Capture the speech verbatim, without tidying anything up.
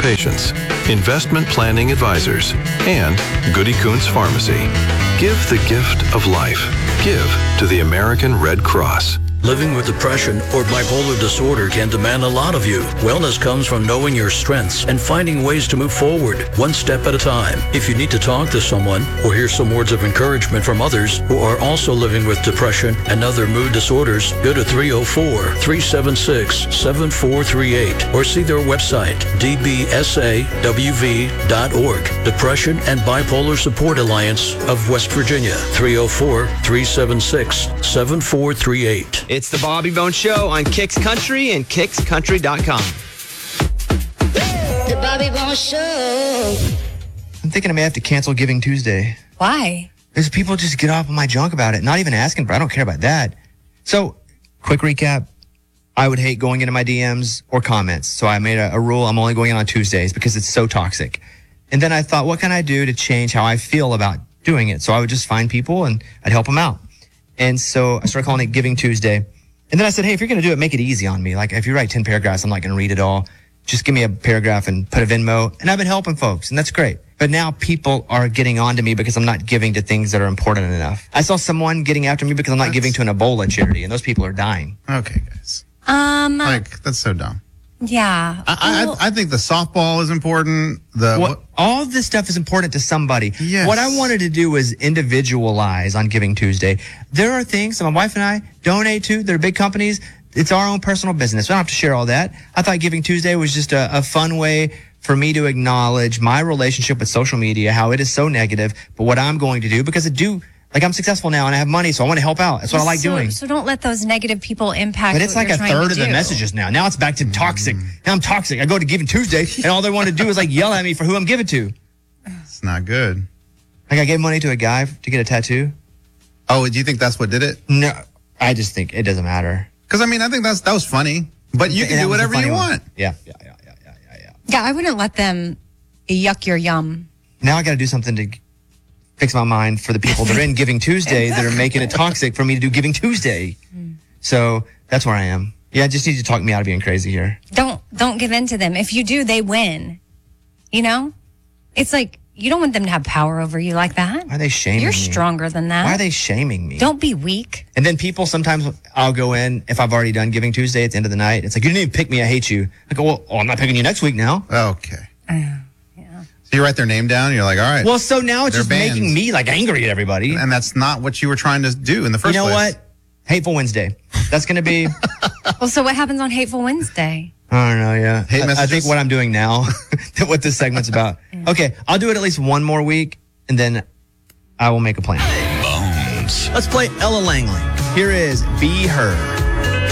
Patients, Investment Planning Advisors, and Goody Kuntz Pharmacy. Give the gift of life. Give to the American Red Cross. Living with depression or bipolar disorder can demand a lot of you. Wellness comes from knowing your strengths and finding ways to move forward, one step at a time. If you need to talk to someone or hear some words of encouragement from others who are also living with depression and other mood disorders, go to three oh four, three seven six, seven four three eight or see their website, d b s a w v dot org. Depression and Bipolar Support Alliance of West Virginia, three oh four, three seven six, seven four three eight. It's the Bobby Bones Show on Kicks Country and kicks country dot com. The Bobby Bones Show. I'm thinking I may have to cancel Giving Tuesday. Why? Because people just get off on my junk about it, not even asking, but I don't care about that. So, quick recap. I would hate going into my D Ms or comments. So I made a, a rule. I'm only going in on Tuesdays because it's so toxic. And then I thought, what can I do to change how I feel about doing it? So I would just find people and I'd help them out. And so I started calling it Giving Tuesday. And then I said, hey, if you're going to do it, make it easy on me. Like if you write ten paragraphs, I'm not going to read it all. Just give me a paragraph and put a Venmo. And I've been helping folks, and that's great. But now people are getting on to me because I'm not giving to things that are important enough. I saw someone getting after me because I'm not that's... giving to an Ebola charity, and those people are dying. Okay, guys. Um, like, that's so dumb. Yeah. I, well, I, I think the softball is important. The what, all this stuff is important to somebody. Yes. What I wanted to do was individualize on Giving Tuesday. There are things that my wife and I donate to. They're big companies. It's our own personal business. We don't have to share all that. I thought Giving Tuesday was just a, a fun way for me to acknowledge my relationship with social media, how it is so negative, but what I'm going to do because it do. Like, I'm successal now and I have money, so I want to help out. That's what I like so, doing. So don't let those negative people impact. But it's what like you're a third of do. the messages now. Now it's back to toxic. Now I'm toxic. I go to Giving Tuesday, and all they want to do is like yell at me for who I'm giving to. It's not good. Like, I gave money to a guy to get a tattoo. Oh, do you think that's what did it? No, I just think it doesn't matter. Because, I mean, I think that's that was funny. But you can do whatever you one. want. Yeah, yeah, yeah, yeah, yeah, yeah, yeah. Yeah, I wouldn't let them yuck your yum. Now I got to do something to fix my mind for the people that are in Giving Tuesday that are making it toxic for me to do Giving Tuesday. Mm. So that's where I am. Yeah, I just need to talk me out of being crazy here. Don't don't give in to them. If you do, they win. You know? It's like, you don't want them to have power over you like that. Why are they shaming You're me? You're stronger than that. Why are they shaming me? Don't be weak. And then people, sometimes I'll go in, if I've already done Giving Tuesday at the end of the night, it's like, you didn't even pick me, I hate you. I go, well, oh, I'm not picking you next week now. Okay. Uh, You write their name down, and you're like, all right. Well, so now it's just banned. making me like angry at everybody. And that's not what you were trying to do in the first place. You know place. what? Hateful Wednesday. That's going to be. Well, so what happens on Hateful Wednesday? I don't know, yeah. Hate I, I think what I'm doing now, what this segment's about. Okay, I'll do it at least one more week, and then I will make a plan. Bones. Let's play Ella Langley. Here is Be Her.